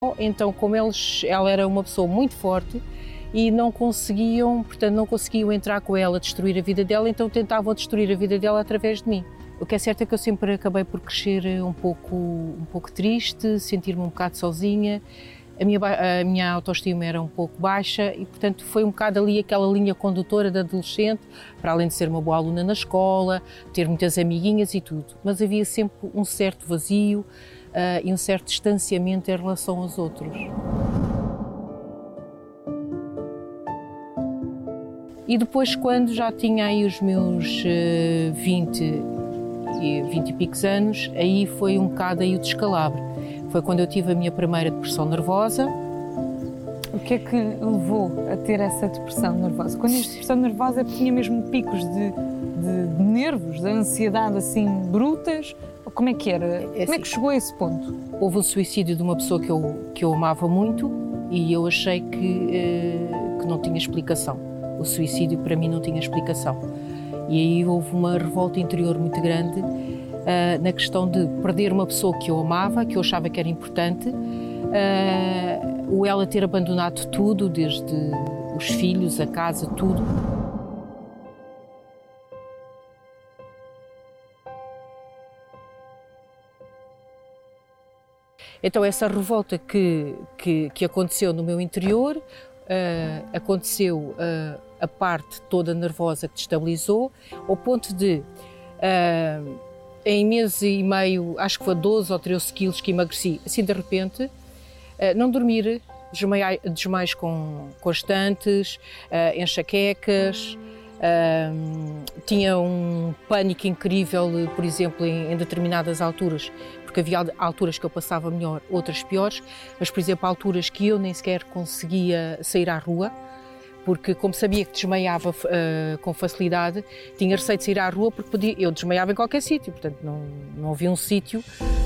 Então, como ela era uma pessoa muito forte e não conseguiam entrar com ela, destruir a vida dela, então tentavam destruir a vida dela através de mim. O que é certo é que eu sempre acabei por crescer um pouco triste, sentir-me um bocado sozinha, a minha autoestima era um pouco baixa e, portanto, foi um bocado ali aquela linha condutora da adolescente, para além de ser uma boa aluna na escola, ter muitas amiguinhas e tudo, mas havia sempre um certo vazio e um certo distanciamento em relação aos outros. E depois, quando já tinha aí os meus 20 e picos anos, aí foi um bocado aí o descalabro. Foi quando eu tive a minha primeira depressão nervosa. O que é que levou a ter essa depressão nervosa? Quando diz depressão nervosa, tinha mesmo picos de nervos, de ansiedade assim brutas? Como é que era? Como é que chegou a esse ponto? Houve um suicídio de uma pessoa que eu amava muito e eu achei que não tinha explicação. O suicídio para mim não tinha explicação. E aí houve uma revolta interior muito grande na questão de perder uma pessoa que eu amava, que eu achava que era importante, ou ela ter abandonado tudo, desde os filhos, a casa, tudo. Então essa revolta que aconteceu no meu interior, aconteceu a parte toda nervosa que destabilizou, ao ponto de, em mês e meio, acho que foi 12 ou 13 quilos que emagreci, assim de repente, não dormir, desmaios constantes, enxaquecas, tinha um pânico incrível, por exemplo, em determinadas alturas, porque havia alturas que eu passava melhor, outras piores, mas, por exemplo, alturas que eu nem sequer conseguia sair à rua, porque como sabia que desmaiava com facilidade, tinha receio de sair à rua porque eu desmaiava em qualquer sítio, portanto não havia um sítio,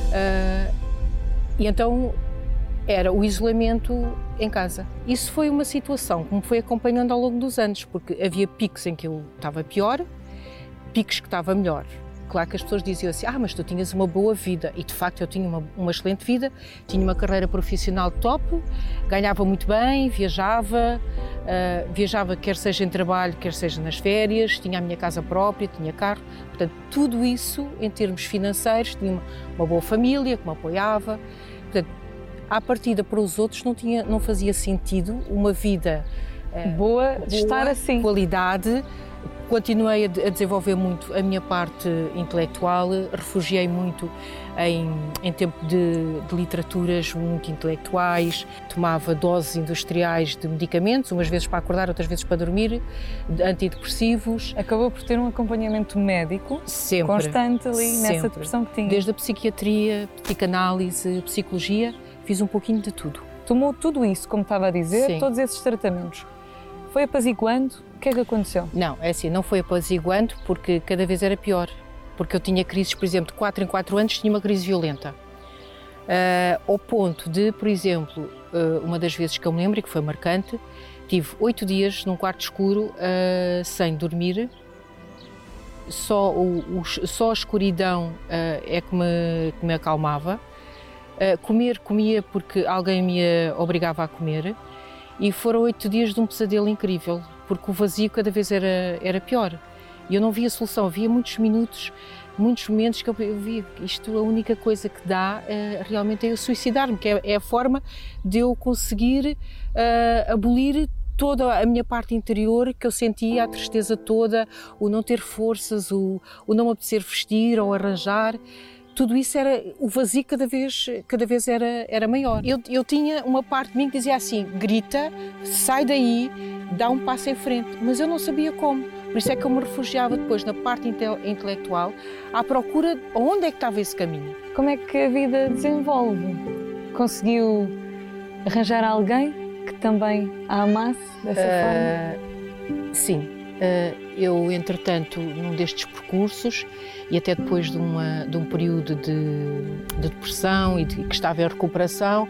e então era o isolamento em casa. Isso foi uma situação que me foi acompanhando ao longo dos anos, porque havia picos em que eu estava pior, picos que estava melhor. Claro que as pessoas diziam assim, mas tu tinhas uma boa vida, e de facto eu tinha uma excelente vida, tinha uma carreira profissional top, ganhava muito bem, viajava quer seja em trabalho, quer seja nas férias, tinha a minha casa própria, tinha carro, portanto tudo isso em termos financeiros, tinha uma boa família que me apoiava, portanto à partida para os outros não fazia sentido uma vida boa de estar assim, qualidade. Continuei a desenvolver muito a minha parte intelectual, refugiei muito em tempo de literaturas muito intelectuais, tomava doses industriais de medicamentos, umas vezes para acordar, outras vezes para dormir, antidepressivos. Acabou por ter um acompanhamento médico sempre, constante ali nessa depressão que tinha. Desde a psiquiatria, psicanálise, psicologia, fiz um pouquinho de tudo. Tomou tudo isso, como estava a dizer, Sim. Todos esses tratamentos. Foi apaziguando? O que é que aconteceu? Não, é assim, não foi apaziguando porque cada vez era pior. Porque eu tinha crises, por exemplo, de 4 em 4 anos tinha uma crise violenta. Ao ponto de, por exemplo, uma das vezes que eu me lembro e que foi marcante, tive 8 dias num quarto escuro sem dormir. Só a escuridão é que me acalmava. Comia porque alguém me obrigava a comer. E foram 8 dias de um pesadelo incrível, porque o vazio cada vez era pior. E eu não via solução, havia muitos momentos que eu via isto, a única coisa que dá realmente é eu suicidar-me, que é a forma de eu conseguir abolir toda a minha parte interior, que eu sentia a tristeza toda, o não ter forças, o não me apetecer vestir ou arranjar. Tudo isso o vazio cada vez era maior. Eu tinha uma parte de mim que dizia assim, grita, sai daí, dá um passo em frente, mas eu não sabia como. Por isso é que eu me refugiava depois na parte intelectual, à procura de onde é que estava esse caminho. Como é que a vida desenvolve? Conseguiu arranjar alguém que também a amasse dessa forma? Sim. Eu, entretanto, num destes percursos e até depois de um período de depressão e que estava em recuperação,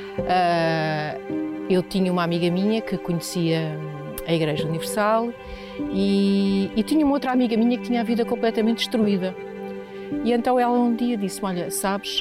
eu tinha uma amiga minha que conhecia a Igreja Universal e tinha uma outra amiga minha que tinha a vida completamente destruída. E então ela um dia disse-me, olha, sabes,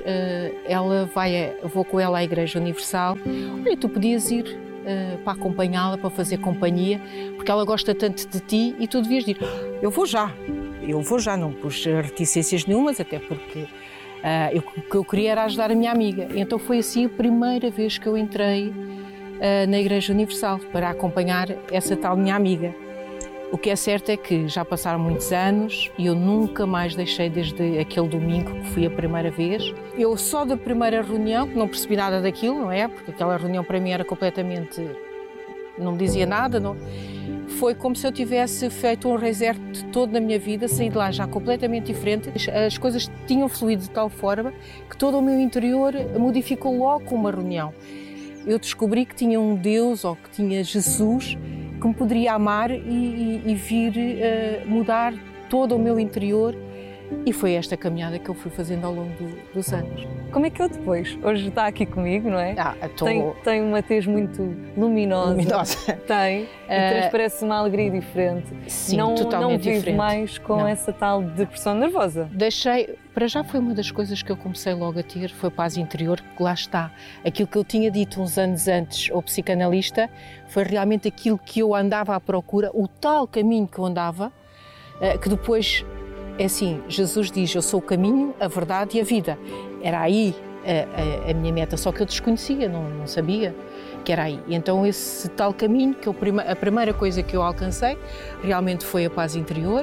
vou com ela à Igreja Universal, olha, tu podias ir para acompanhá-la, para fazer companhia, porque ela gosta tanto de ti e tu devias ir. Eu vou já, não pus reticências nenhumas, até porque o que eu queria era ajudar a minha amiga. E então foi assim a primeira vez que eu entrei na Igreja Universal, para acompanhar essa tal minha amiga. O que é certo é que já passaram muitos anos e eu nunca mais deixei desde aquele domingo que fui a primeira vez. Eu só da primeira reunião, que não percebi nada daquilo, não é? Porque aquela reunião para mim era completamente... não me dizia nada, não. Foi como se eu tivesse feito um reset todo na minha vida, saí de lá já completamente diferente. As coisas tinham fluído de tal forma que todo o meu interior modificou logo com uma reunião. Eu descobri que tinha um Deus, ou que tinha Jesus, que me poderia amar e vir mudar todo o meu interior. E foi esta caminhada que eu fui fazendo ao longo dos anos. Como é que eu depois? Hoje está aqui comigo, não é? Tem uma tez muito luminosa. Tem. E transparece uma alegria diferente. Sim, não, totalmente não vivo diferente. mais com essa tal depressão nervosa. Para já foi uma das coisas que eu comecei logo a ter, foi paz interior, que lá está. Aquilo que eu tinha dito uns anos antes ao psicanalista foi realmente aquilo que eu andava à procura, o tal caminho que eu andava, que depois... É assim, Jesus diz, eu sou o caminho, a verdade e a vida. Era aí a minha meta, só que eu desconhecia, não sabia que era aí. E então esse tal caminho, que a primeira coisa que eu alcancei, realmente foi a paz interior,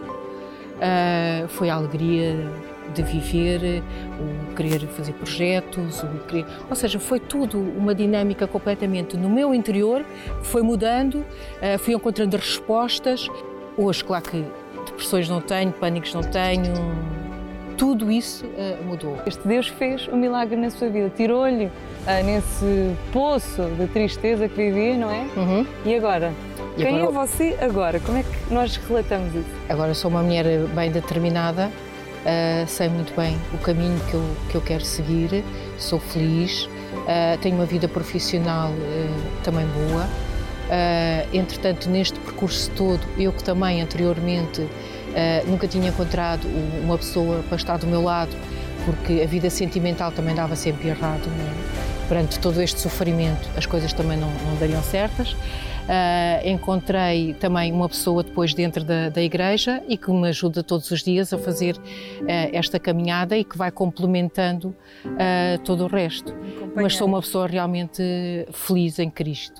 foi a alegria de viver, o querer fazer projetos, ou seja, foi tudo uma dinâmica completamente no meu interior, foi mudando, fui encontrando respostas. Hoje, claro que depressões não tenho, pânicos não tenho, tudo isso mudou. Este Deus fez um milagre na sua vida, tirou-lhe nesse poço de tristeza que vivia, não é? Uhum. E agora? Quem é você agora? Como é que nós relatamos isso? Agora sou uma mulher bem determinada, sei muito bem o caminho que eu quero seguir, sou feliz, tenho uma vida profissional também boa. Entretanto, neste percurso todo, eu que também anteriormente nunca tinha encontrado uma pessoa para estar do meu lado, porque a vida sentimental também dava sempre errado, né? Perante todo este sofrimento, as coisas também não dariam certas. Encontrei também uma pessoa depois dentro da igreja e que me ajuda todos os dias a fazer esta caminhada e que vai complementando todo o resto. Mas sou uma pessoa realmente feliz em Cristo.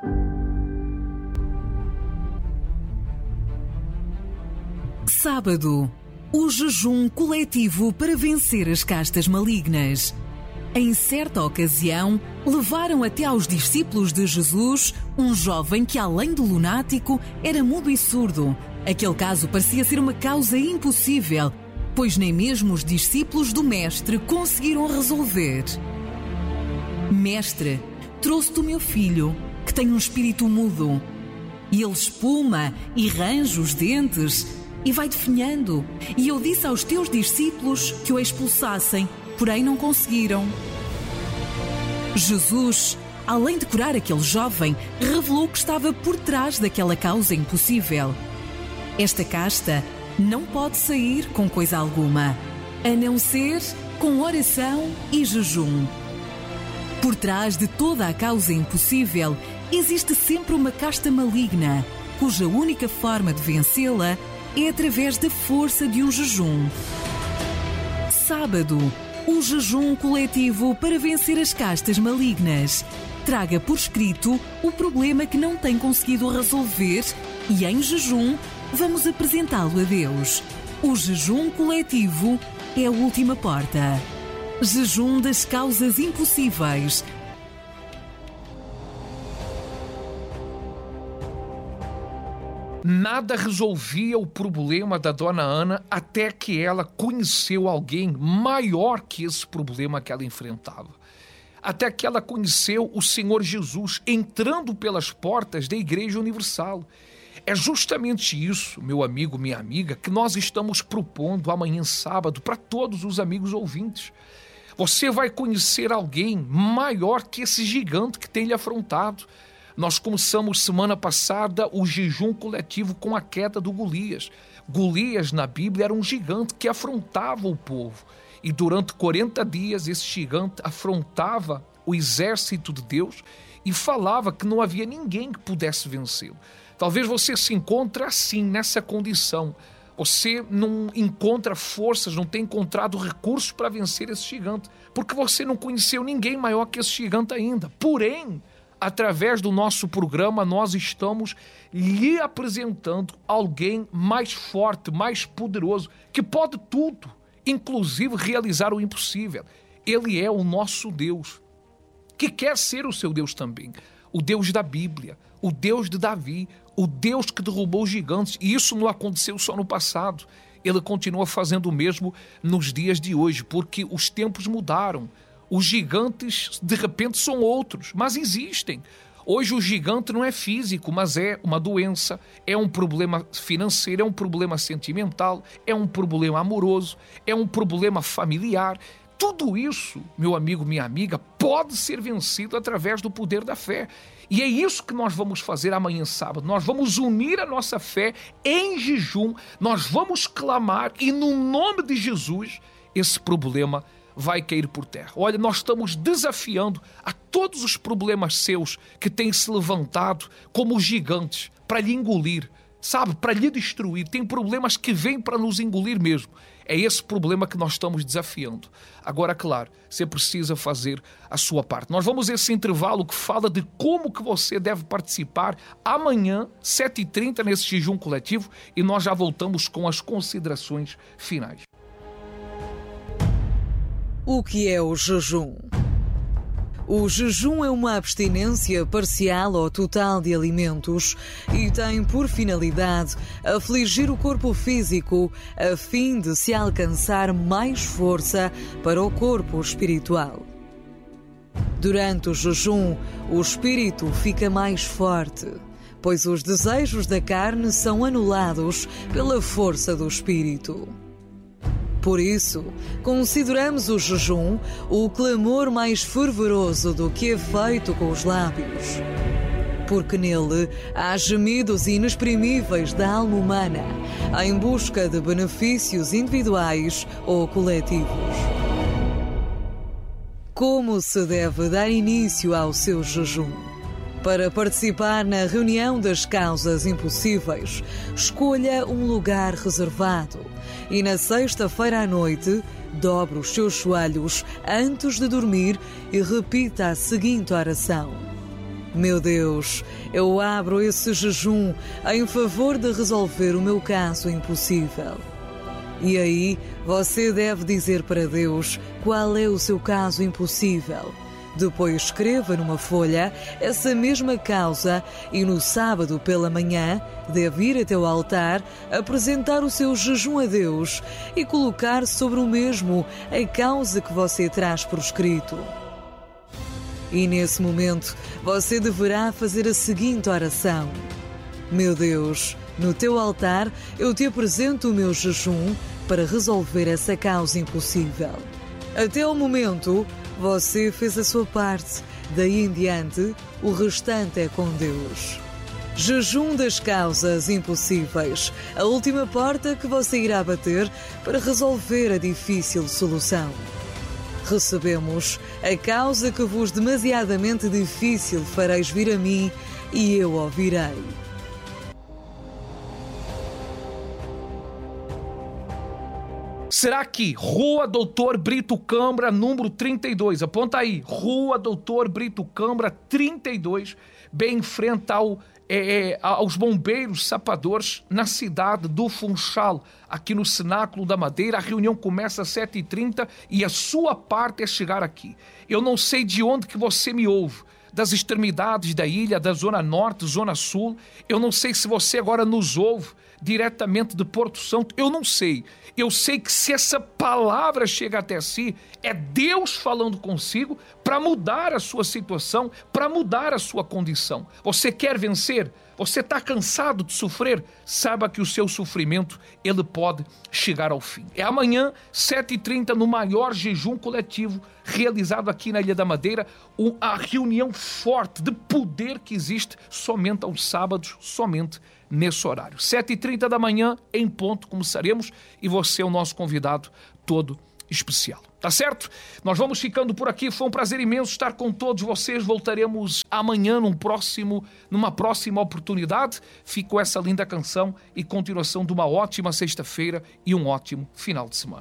Sábado, o jejum coletivo para vencer as castas malignas. Em certa ocasião, levaram até aos discípulos de Jesus um jovem que, além de lunático, era mudo e surdo. Aquele caso parecia ser uma causa impossível, pois nem mesmo os discípulos do Mestre conseguiram resolver. Mestre, trouxe-te o meu filho, que tem um espírito mudo. E ele espuma e range os dentes e vai definhando. E eu disse aos teus discípulos que o expulsassem, porém não conseguiram. Jesus, além de curar aquele jovem, revelou que estava por trás daquela causa impossível. Esta casta não pode sair com coisa alguma, a não ser com oração e jejum. Por trás de toda a causa impossível, existe sempre uma casta maligna, cuja única forma de vencê-la é através da força de um jejum. Sábado, o jejum coletivo para vencer as castas malignas. Traga por escrito o problema que não tem conseguido resolver e, em jejum, vamos apresentá-lo a Deus. O jejum coletivo é a última porta. Jejum das causas impossíveis. Nada resolvia o problema da dona Ana até que ela conheceu alguém maior que esse problema que ela enfrentava. Até que ela conheceu o Senhor Jesus entrando pelas portas da Igreja Universal. É justamente isso, meu amigo, minha amiga, que nós estamos propondo amanhã sábado para todos os amigos ouvintes. Você vai conhecer alguém maior que esse gigante que tem lhe afrontado. Nós começamos semana passada o jejum coletivo com a queda do Golias. Golias, na Bíblia, era um gigante que afrontava o povo. E durante 40 dias, esse gigante afrontava o exército de Deus e falava que não havia ninguém que pudesse vencê-lo. Talvez você se encontre assim, nessa condição. Você não encontra forças, não tem encontrado recursos para vencer esse gigante, porque você não conheceu ninguém maior que esse gigante ainda. Porém, através do nosso programa, nós estamos lhe apresentando alguém mais forte, mais poderoso, que pode tudo, inclusive realizar o impossível. Ele é o nosso Deus, que quer ser o seu Deus também. O Deus da Bíblia, o Deus de Davi, o Deus que derrubou os gigantes. E isso não aconteceu só no passado. Ele continua fazendo o mesmo nos dias de hoje, porque os tempos mudaram. Os gigantes, de repente, são outros, mas existem. Hoje o gigante não é físico, mas é uma doença, é um problema financeiro, é um problema sentimental, é um problema amoroso, é um problema familiar. Tudo isso, meu amigo, minha amiga, pode ser vencido através do poder da fé. E é isso que nós vamos fazer amanhã sábado. Nós vamos unir a nossa fé em jejum, nós vamos clamar e no nome de Jesus esse problema vai cair por terra. Olha, nós estamos desafiando a todos os problemas seus que têm se levantado como gigantes para lhe engolir, sabe, para lhe destruir. Tem problemas que vêm para nos engolir mesmo. É esse problema que nós estamos desafiando. Agora, claro, você precisa fazer a sua parte. Nós vamos a esse intervalo que fala de como que você deve participar amanhã, 7h30, nesse jejum coletivo, e nós já voltamos com as considerações finais. O que é o jejum? O jejum é uma abstinência parcial ou total de alimentos e tem por finalidade afligir o corpo físico a fim de se alcançar mais força para o corpo espiritual. Durante o jejum, o espírito fica mais forte, pois os desejos da carne são anulados pela força do espírito. Por isso, consideramos o jejum o clamor mais fervoroso do que é feito com os lábios. Porque nele há gemidos inexprimíveis da alma humana em busca de benefícios individuais ou coletivos. Como se deve dar início ao seu jejum? Para participar na reunião das causas impossíveis, escolha um lugar reservado e na sexta-feira à noite, dobre os seus joelhos antes de dormir e repita a seguinte oração: Meu Deus, eu abro esse jejum em favor de resolver o meu caso impossível. E aí, você deve dizer para Deus qual é o seu caso impossível. Depois escreva numa folha essa mesma causa e no sábado pela manhã deve ir até o altar, apresentar o seu jejum a Deus e colocar sobre o mesmo a causa que você traz por escrito. E nesse momento você deverá fazer a seguinte oração: Meu Deus, no teu altar eu te apresento o meu jejum para resolver essa causa impossível. Até o momento, você fez a sua parte, daí em diante, o restante é com Deus. Jejum das causas impossíveis, a última porta que você irá bater para resolver a difícil solução. Recebemos a causa que vos demasiadamente difícil fareis vir a mim e eu ouvirei. Será que Rua Doutor Brito Câmara, número 32, aponta aí, Rua Doutor Brito Câmara 32, bem em frente aos bombeiros sapadores na cidade do Funchal, aqui no Cenáculo da Madeira. A reunião começa às 7h30 e a sua parte é chegar aqui. Eu não sei de onde que você me ouve, das extremidades da ilha, da zona norte, zona sul. Eu não sei se você agora nos ouve diretamente de Porto Santo, eu não sei. Eu sei que se essa palavra chega até si, é Deus falando consigo para mudar a sua situação, para mudar a sua condição. Você quer vencer? Você está cansado de sofrer? Saiba que o seu sofrimento, ele pode chegar ao fim. É amanhã, 7h30, no maior jejum coletivo realizado aqui na Ilha da Madeira, a reunião forte de poder que existe somente aos sábados, somente nesse horário. 7h30 da manhã, em ponto, começaremos, e você é o nosso convidado todo especial. Tá certo? Nós vamos ficando por aqui. Foi um prazer imenso estar com todos vocês. Voltaremos amanhã numa próxima oportunidade. Fico com essa linda canção e continuação de uma ótima sexta-feira e um ótimo final de semana.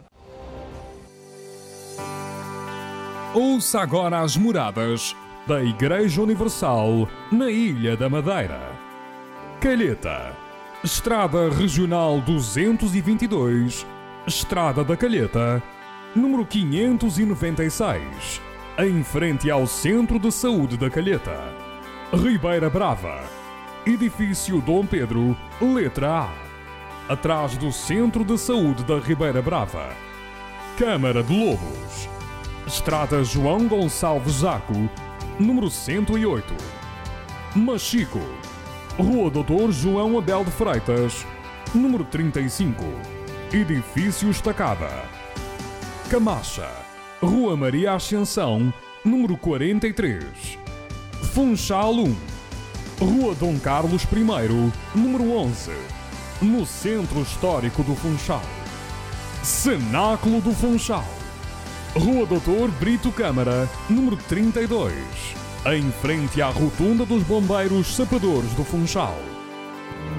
Ouça agora as moradas da Igreja Universal na Ilha da Madeira. Calheta, Estrada Regional 222, Estrada da Calheta, número 596, em frente ao Centro de Saúde da Calheta. Ribeira Brava, Edifício Dom Pedro, letra A, atrás do Centro de Saúde da Ribeira Brava. Câmara de Lobos, Estrada João Gonçalves Zaco, número 108. Machico, Rua Doutor João Abel de Freitas, número 35, Edifício Estacada. Camacha, Rua Maria Ascensão, número 43. Funchal 1, Rua Dom Carlos I, número 11, no Centro Histórico do Funchal. Cenáculo do Funchal, Rua Doutor Brito Câmara, número 32, em frente à Rotunda dos Bombeiros Sapadores do Funchal.